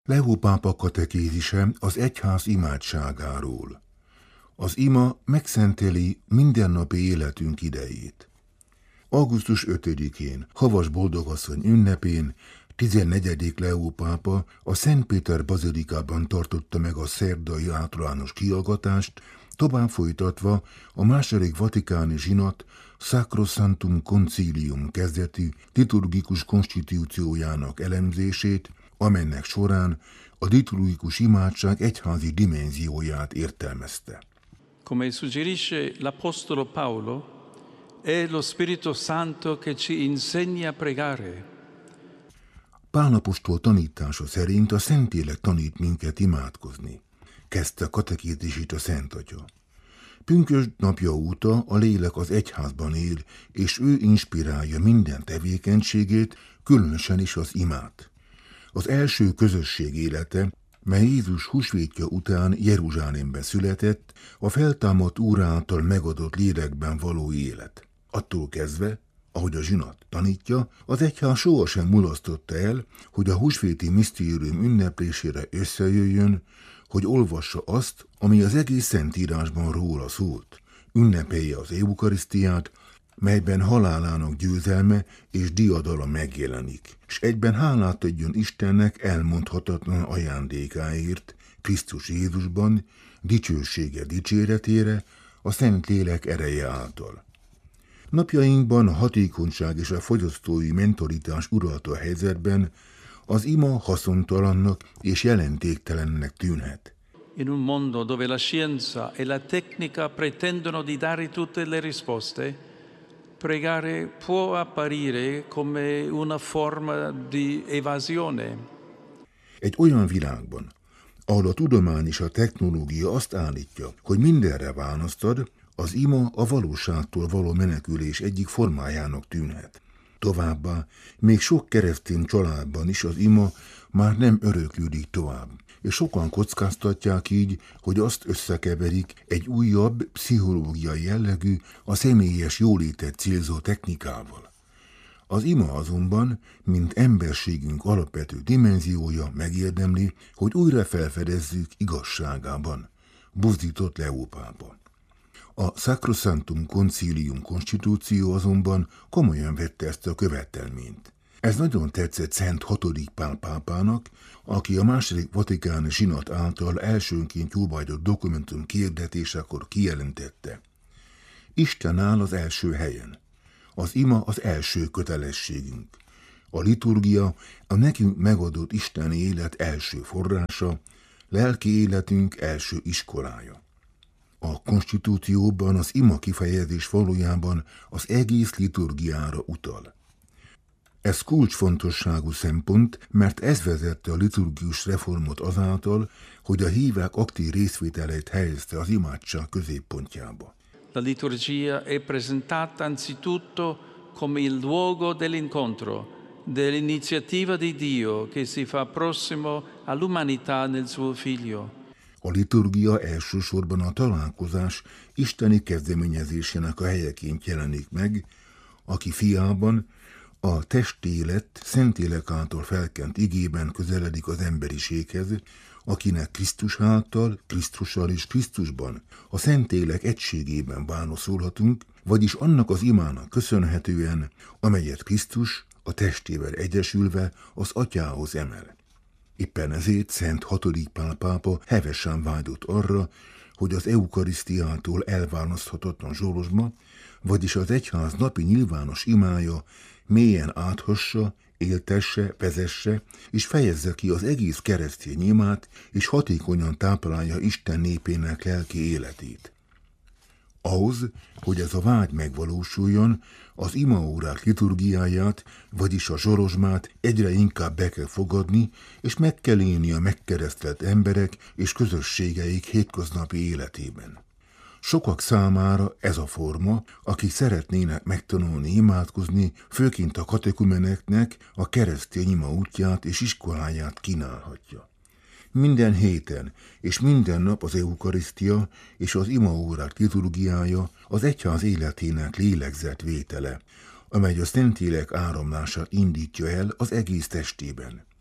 Leó pápa katekézise az egyház imádságáról. Az ima megszenteli mindennapi életünk idejét. Augusztus 5-én, Havas Boldogasszony ünnepén, 14. Leó pápa a Szent Péter bazilikában tartotta meg a szerdai általános kihallgatást, tovább folytatva a második vatikáni zsinat Sacrosanctum Concilium kezdetű liturgikus konstitúciójának elemzését, amelynek során a liturgikus imádság egyházi dimenzióját értelmezte. Come suggerisce l'Apostolo Paolo, è lo Spirito Santo che ci insegna a pregare. Pál apostol tanítása szerint a Szentlélek tanít minket imádkozni, kezdte katekézisét a Szent Atya. Pünkösd napja óta a lélek az egyházban él, és ő inspirálja minden tevékenységét, különösen is az imát. Az első közösség élete, mely Jézus húsvétja után Jeruzsálemben született, a feltámadt Úr által megadott lélekben való élet. Attól kezdve, ahogy a zsinat tanítja, az egyház sohasem mulasztotta el, hogy a húsvéti misztérium ünneplésére összejöjjön, hogy olvassa azt, ami az egész Szentírásban róla szólt. Ünnepelje az eukarisztiát, melyben halálának győzelme és diadala megjelenik, és egyben hálát adjon Istennek elmondhatatlan ajándékáért, Krisztus Jézusban, dicsősége dicséretére, a Szentlélek ereje által. Napjainkban a hatékonyság és a fogyasztói mentalitás uralta helyzetben az ima haszontalannak és jelentéktelennek tűnhet. In un mondo dove la scienza e la tecnica pretendono di dare tutte le risposte, pregare può apparire come una forma di evasione. Egy olyan világban, ahol a tudomány és a technológia azt állítja, hogy mindenre választ ad, az ima a valóságtól való menekülés egyik formájának tűnhet. Továbbá, még sok keresztény családban is az ima már nem öröklődik tovább, és sokan kockáztatják így, hogy azt összekeverik egy újabb, pszichológiai jellegű, a személyes jólétet célzó technikával. Az ima azonban, mint emberségünk alapvető dimenziója megérdemli, hogy újra felfedezzük igazságában, buzdított Leó pápa. A Sacrosanctum Concilium konstitúció azonban komolyan vette ezt a követelményt. Ez nagyon tetszett Szent 6. Pál pápának, aki a második vatikáni zsinat által elsőnként jóváhagyott dokumentum kiirdetésekor kijelentette. Isten áll az első helyen. Az ima az első kötelességünk. A liturgia a nekünk megadott isteni élet első forrása, lelki életünk első iskolája. A konstitúcióban az ima kifejezés valójában az egész liturgiára utal. Ez kulcsfontosságú szempont, mert ez vezette a liturgikus reformot azáltal, hogy a hívek aktív részvételét helyezte az imádság középpontjába. La liturgia è presentata anzitutto come il luogo dell'incontro, dell'iniziativa di Dio che si fa prossimo all'umanità nel suo Figlio. A liturgia elsősorban a találkozás isteni kezdeményezésének a helyeként jelenik meg, aki fiában, a testélet Szentlélek által felkent igében közeledik az emberiséghez, akinek Krisztus által, Krisztussal és Krisztusban, a Szentlélek egységében válaszolhatunk, vagyis annak az imának köszönhetően, amelyet Krisztus a testével egyesülve az Atyához emel. Éppen ezért Szent 6. Pál pápa hevesen vágyott arra, hogy az eukarisztiától elválaszthatatlan zsolozsma, vagyis az egyház napi nyilvános imája mélyen áthassa, éltesse, vezesse, és fejezze ki az egész keresztény imát, és hatékonyan táplálja Isten népének lelki életét. Ahhoz, hogy ez a vágy megvalósuljon, az imaórák liturgiáját, vagyis a zsolozsmát egyre inkább be kell fogadni, és meg kell élni a megkeresztelt emberek és közösségeik hétköznapi életében. Sokak számára ez a forma, akik szeretnének megtanulni imádkozni, főként a katekumeneknek a keresztény ima útját és iskoláját kínálhatja. Minden héten és minden nap az eukarisztia és az imaórák liturgiája az egyház életének lélegzetvétele, amely a Szentlélek áramlását indítja el az egész testében.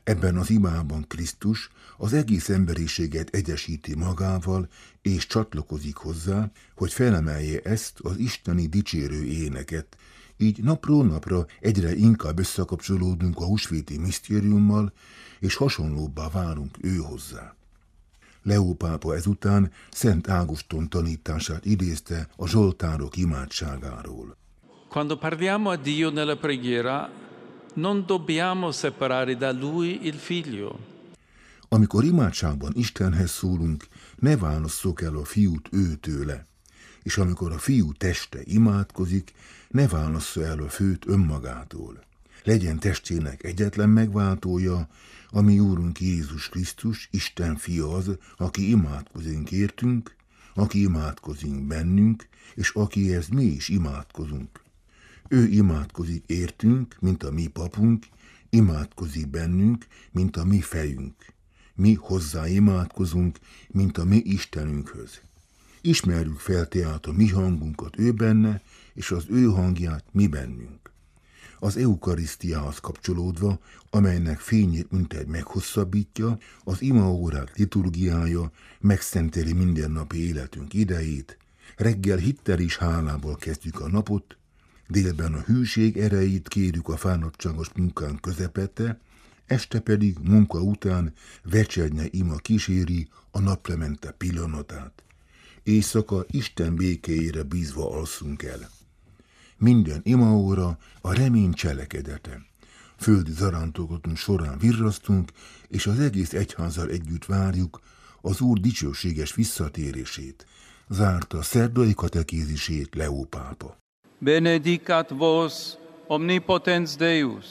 Ebben az imában Krisztus az egész emberiséget egyesíti magával, és csatlakozik hozzá, hogy felemelje ezt az isteni dicsérő éneket. Így napról napra egyre inkább összekapcsolódunk a húsvéti misztériummal, és hasonlóbbá válunk ő hozzá. Leó pápa ezután Szent Ágoston tanítását idézte a zsoltárok imádságáról. Quando parliamo a Dio nella preghiera, non dobbiamo separare da lui il figlio. Amikor imádságban Istenhez szólunk, ne válasszuk el a fiút őtőle, és amikor a fiú teste imádkozik, ne válassza el a főt önmagától. Legyen testének egyetlen megváltója, a mi Úrunk Jézus Krisztus, Isten fia az, aki imádkozik értünk, aki imádkozik bennünk, és akihez mi is imádkozunk. Ő imádkozik értünk, mint a mi papunk, imádkozik bennünk, mint a mi fejünk. Mi hozzá imádkozunk, mint a mi Istenünkhöz. Ismerjük fel tehát a mi hangunkat ő benne, és az ő hangját mi bennünk. Az eukarisztiához kapcsolódva, amelynek fényét mintegy meghosszabbítja, az imaórák liturgiája megszenteli mindennapi életünk idejét, reggel hittel és hálából kezdjük a napot, délben a hűség erejét kérjük a fáradtságos munkánk közepette, este pedig munka után vecsernye ima kíséri a naplemente pillanatát. Éjszaka Isten békéjére bízva alszunk el. Minden imaóra a remény cselekedete. Földi zarántogatunk során virrasztunk, és az egész egyházzal együtt várjuk az Úr dicsőséges visszatérését, zárta szerdai katekézisét Leó pápa. Benedicat vos omnipotens Deus,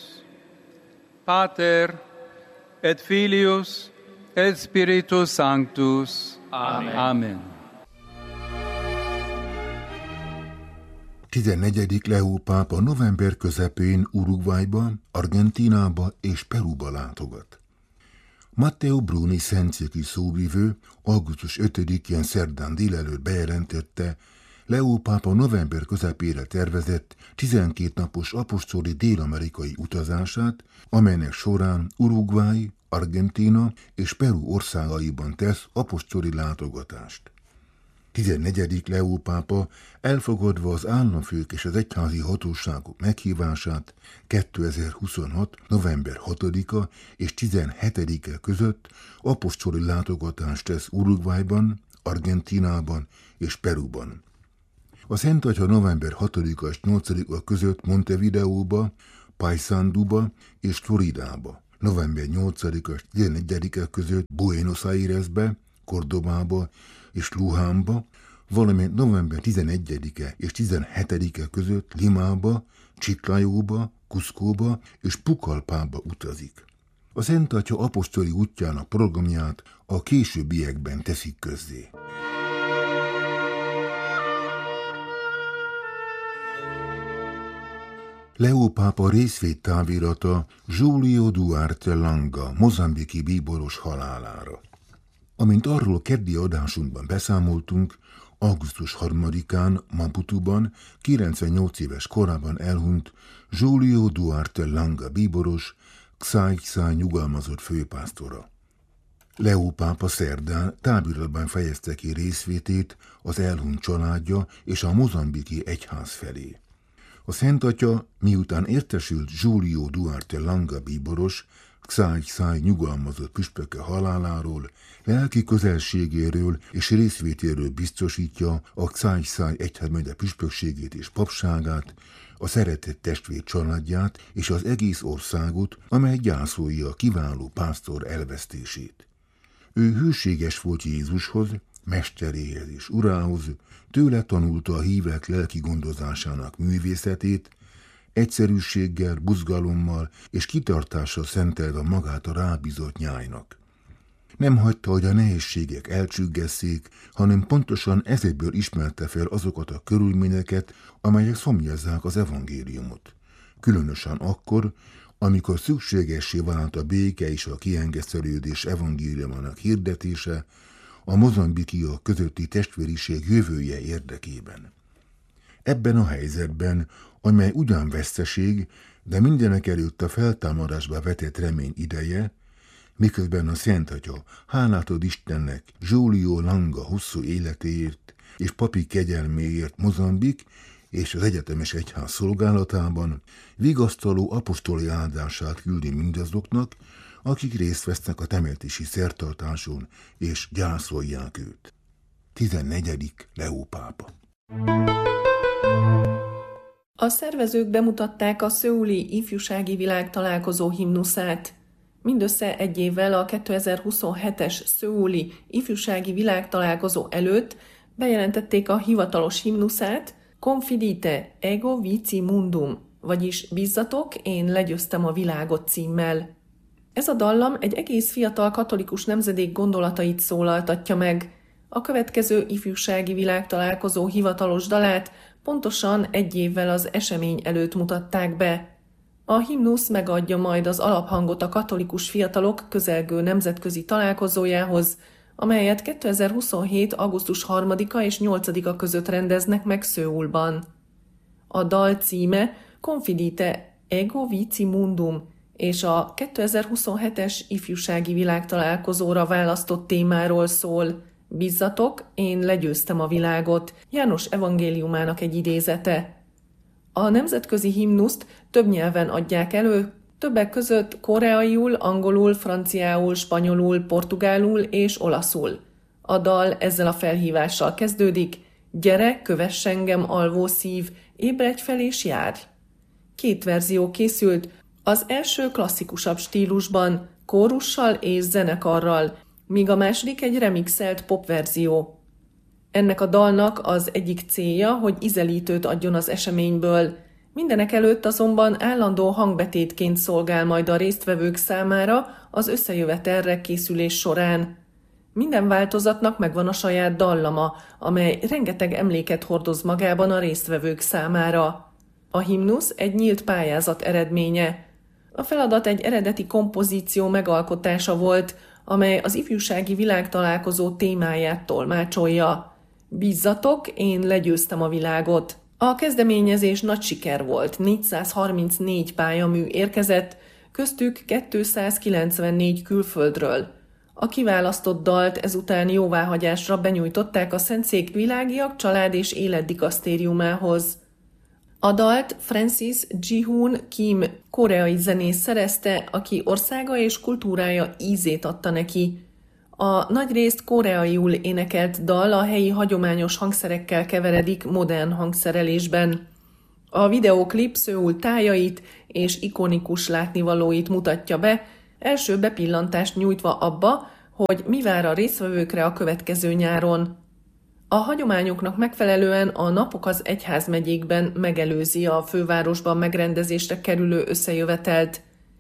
Pater et Filius et Spiritus Sanctus. Amen. Amen. 14. Leó pápa november közepén Uruguayba, Argentínába és Peruba látogat. Matteo Bruni szentszéki szóvivő augusztus 5-én szerdán délelőtt bejelentette, Leó pápa november közepére tervezett 12 napos apostoli dél-amerikai utazását, amelynek során Uruguay, Argentína és Peru országaiban tesz apostoli látogatást. 14. Leó pápa elfogadva az államfők és az egyházi hatóságok meghívását 2026. november 6-a és 17-e között apostoli látogatást tesz Uruguayban, Argentínában és Peruban. A Szent Atya november 6-a és 8-a között Montevideóba, Paysandúba és Floridába, november 8-a és 11-e között Buenos Airesbe, Cordobába és Lujánba, valamint november 11-e és 17-e között Limába, Chiclayoba, Cuscóba és Pucallpába utazik. A Szent Atya apostoli útjának programját a későbbiekben teszik közzé. Leó pápa részvédtávirata Júlio Duarte Langa, mozambiki bíboros halálára. Amint arról keddi adásunkban beszámoltunk, augusztus 3-án Maputuban 98 éves korában elhunyt Júlio Duarte Langa bíboros, Xay nyugalmazott főpásztora. Leó pápa szerdán táviratban fejezte ki részvétét az elhunyt családja és a mozambiki egyház felé. A Szent Atya, miután értesült Júlio Duarte Langa bíboros, Xay nyugalmazott püspöke haláláról, lelki közelségéről és részvétéről biztosítja a Xay egyházmegye püspökségét és papságát, a szeretett testvér családját és az egész országot, amely gyászolja a kiváló pásztor elvesztését. Ő hűséges volt Jézushoz, mesteréhez és urához, tőle tanulta a hívek lelki gondozásának művészetét, egyszerűséggel, buzgalommal és kitartással szentelve magát a rábízott nyájnak. Nem hagyta, hogy a nehézségek elcsüggesszék, hanem pontosan ezekből ismerte fel azokat a körülményeket, amelyek szomjazzák az evangéliumot. Különösen akkor, amikor szükségessé vált a béke és a kiengesztelődés evangéliumának hirdetése, a mozambikiak közötti testvériség jövője érdekében. Ebben a helyzetben, amely ugyan veszteség, de mindenek előtt a feltámadásba vetett remény ideje, miközben a Szent Atya hálát ad Istennek Giulio Langa hosszú életéért és papi kegyelméért Mozambik és az egyetemes egyház szolgálatában, vigasztaló apostoli áldását küldi mindazoknak, akik részt vesznek a temetési szertartáson és gyászolják őt. 14. Leó pápa. A szervezők bemutatták a szöuli ifjúsági világtalálkozó himnuszát. Mindössze egy évvel a 2027-es szöuli ifjúsági világtalálkozó előtt bejelentették a hivatalos himnuszát, Confidite ego vici mundum, vagyis Bízzatok, én legyőztem a világot címmel. Ez a dallam egy egész fiatal katolikus nemzedék gondolatait szólaltatja meg. A következő ifjúsági világtalálkozó hivatalos dalát pontosan egy évvel az esemény előtt mutatták be. A himnusz megadja majd az alaphangot a katolikus fiatalok közelgő nemzetközi találkozójához, amelyet 2027. augusztus 3-a és 8-a között rendeznek meg Szöulban. A dal címe Confidite ego vici mundum, és a 2027-es ifjúsági világtalálkozóra választott témáról szól. Bízzatok, én legyőztem a világot, János evangéliumának egy idézete. A nemzetközi himnuszt több nyelven adják elő, többek között koreaiul, angolul, franciául, spanyolul, portugálul és olaszul. A dal ezzel a felhívással kezdődik: gyere, kövess engem, alvó szív, ébredj fel és járj! 2 verzió készült, az első klasszikusabb stílusban, kórussal és zenekarral, míg a második egy remixelt popverzió. Ennek a dalnak az egyik célja, hogy ízelítőt adjon az eseményből. Mindenek előtt azonban állandó hangbetétként szolgál majd a résztvevők számára az összejövetelre készülés során. Minden változatnak megvan a saját dallama, amely rengeteg emléket hordoz magában a résztvevők számára. A himnusz egy nyílt pályázat eredménye. A feladat egy eredeti kompozíció megalkotása volt, amely az ifjúsági világtalálkozó témáját tolmácsolja. Bízzatok, én legyőztem a világot. A kezdeményezés nagy siker volt, 434 pályamű érkezett, köztük 294 külföldről. A kiválasztott dalt ezután jóváhagyásra benyújtották a Szentszék Világiak Család és Életdikasztériumához. A dalt Francis Ji-hoon Kim koreai zenész szerezte, aki országa és kultúrája ízét adta neki. A nagyrészt koreaiul énekelt dal a helyi hagyományos hangszerekkel keveredik modern hangszerelésben. A videóklip Szöul tájait és ikonikus látnivalóit mutatja be, első bepillantást nyújtva abba, hogy mi vár a résztvevőkre a következő nyáron. A hagyományoknak megfelelően a napok az egyházmegyékben megelőzi a fővárosban megrendezésre kerülő összejövetelt.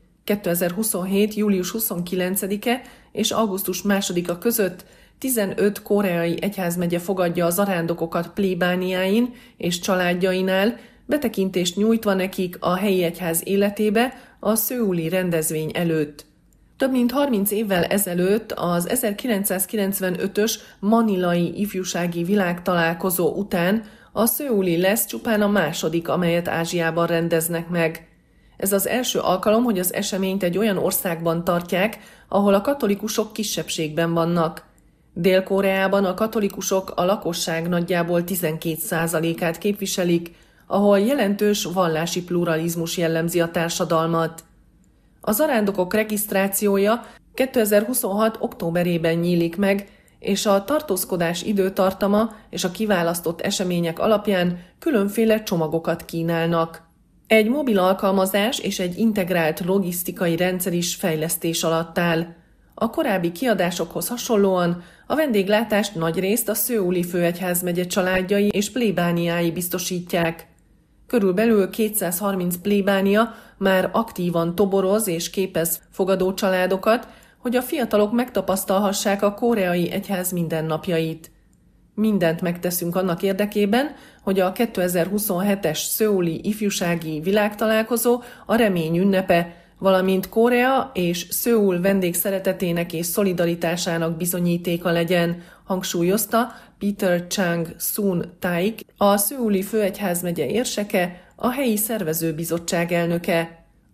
2027. július 29-e és augusztus 2-a között 15 koreai egyházmegye fogadja a zarándokokat plébániáin és családjainál, betekintést nyújtva nekik a helyi egyház életébe a szöuli rendezvény előtt. Több mint 30 évvel ezelőtt az 1995-ös manilai ifjúsági világtalálkozó után a szöuli lesz csupán a második, amelyet Ázsiában rendeznek meg. Ez az első alkalom, hogy az eseményt egy olyan országban tartják, ahol a katolikusok kisebbségben vannak. Dél-Koreában a katolikusok a lakosság nagyjából 12%-át képviselik, ahol jelentős vallási pluralizmus jellemzi a társadalmat. A zarándokok regisztrációja 2026. októberében nyílik meg, és a tartózkodás időtartama és a kiválasztott események alapján különféle csomagokat kínálnak. Egy mobil alkalmazás és egy integrált logisztikai rendszer is fejlesztés alatt áll. A korábbi kiadásokhoz hasonlóan a vendéglátást nagyrészt a szöuli főegyházmegye családjai és plébániái biztosítják. Körülbelül 230 plébánia már aktívan toboroz és képez fogadó családokat, hogy a fiatalok megtapasztalhassák a koreai egyház mindennapjait. Mindent megteszünk annak érdekében, hogy a 2027-es szöuli ifjúsági világtalálkozó a remény ünnepe, valamint Korea és Szöul vendégszeretetének és szolidaritásának bizonyítéka legyen, hangsúlyozta Peter Chang-sun Taik, a szöuli főegyházmegye érseke, a helyi szervezőbizottság elnöke.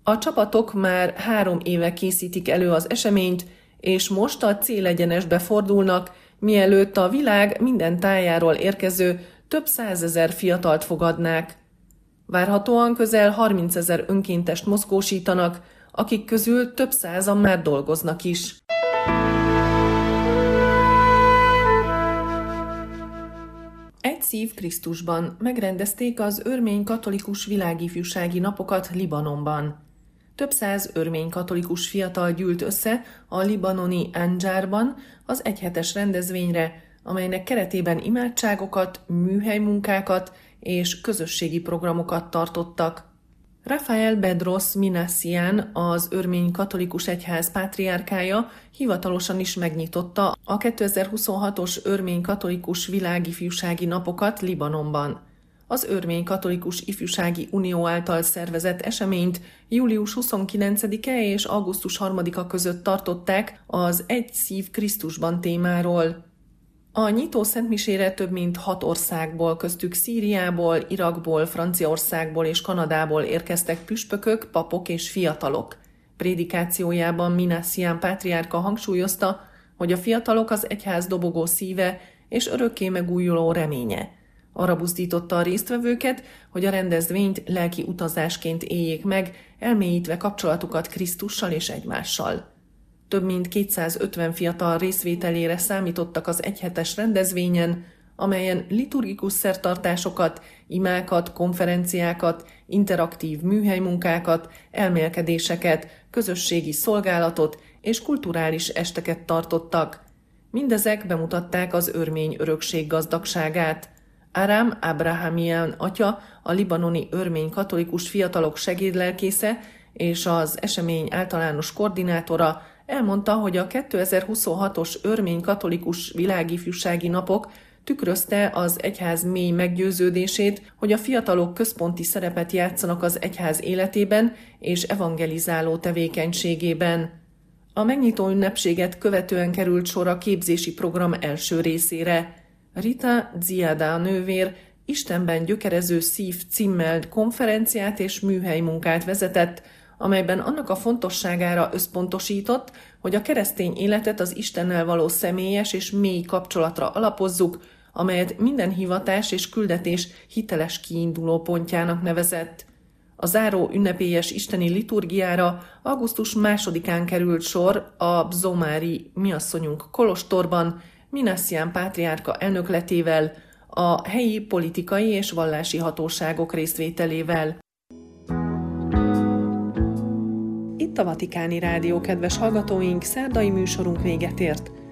A csapatok már 3 éve készítik elő az eseményt, és most a célegyenesbe fordulnak, mielőtt a világ minden tájáról érkező több 100 000 fiatalt fogadnák. Várhatóan közel 30 000 önkéntest mozgósítanak, akik közül több 100-an már dolgoznak is. Egy szív Krisztusban megrendezték az örmény katolikus világifjúsági napokat Libanonban. Több 100 örmény katolikus fiatal gyűlt össze a libanoni Anjarban az egyhetes rendezvényre, amelynek keretében imádságokat, műhelymunkákat és közösségi programokat tartottak. Rafael Bedros Minassian, az örmény katolikus egyház pátriárkája hivatalosan is megnyitotta a 2026-os örmény katolikus világifjúsági napokat Libanonban. Az Örmény Katolikus Ifjúsági Unió által szervezett eseményt július 29-e és augusztus 3-a között tartották az Egy szív Krisztusban témáról. A nyitó szentmisére több mint 6 országból, köztük Szíriából, Irakból, Franciaországból és Kanadából érkeztek püspökök, papok és fiatalok. Prédikációjában Minassian pátriárka hangsúlyozta, hogy a fiatalok az egyház dobogó szíve és örökké megújuló reménye. Arra buzdította a résztvevőket, hogy a rendezvényt lelki utazásként éljék meg, elmélyítve kapcsolatukat Krisztussal és egymással. Több mint 250 fiatal részvételére számítottak az egyhetes rendezvényen, amelyen liturgikus szertartásokat, imákat, konferenciákat, interaktív műhelymunkákat, elmélkedéseket, közösségi szolgálatot és kulturális esteket tartottak. Mindezek bemutatták az örmény örökség gazdagságát. Aram Abrahamian atya, a libanoni örmény katolikus fiatalok segédlelkésze és az esemény általános koordinátora elmondta, hogy a 2026-os örmény katolikus világifjúsági napok tükrözte az egyház mély meggyőződését, hogy a fiatalok központi szerepet játszanak az egyház életében és evangelizáló tevékenységében. A megnyitó ünnepséget követően került sor a képzési program első részére. Rita Ziada nővér Istenben gyökerező szív címmel konferenciát és műhelymunkát vezetett, amelyben annak a fontosságára összpontosított, hogy a keresztény életet az Istennel való személyes és mély kapcsolatra alapozzuk, amelyet minden hivatás és küldetés hiteles kiinduló pontjának nevezett. A záró ünnepélyes isteni liturgiára augusztus 2-án került sor a Bzomári miasszonyunk kolostorban, Minassian pátriárka elnökletével, a helyi politikai és vallási hatóságok részvételével. Itt a Vatikáni Rádió, kedves hallgatóink, szerdai műsorunk véget ért.